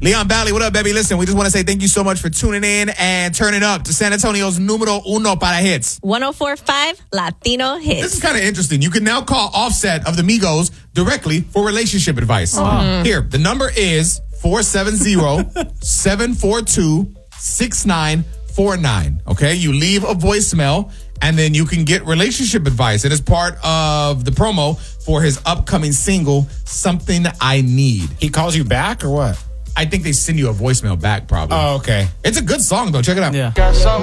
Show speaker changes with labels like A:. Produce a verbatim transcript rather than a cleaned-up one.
A: Leon Valley, what up, baby? Listen, we just want to say thank you so much for tuning in and turning up to San Antonio's numero uno para hits.
B: one oh four point five Latino Hits.
A: This is kind of interesting. You can now call Offset of the Migos directly for relationship advice.
B: Mm-hmm.
A: Here, the number is four seven zero, seven four two, six nine four nine. Okay, you leave a voicemail and then you can get relationship advice. It is part of the promo for his upcoming single, Something I Need.
C: He calls you back or what?
A: I think they send you a voicemail back, probably.
C: Oh, okay.
A: It's a good song, though. Check it out.
D: Yeah.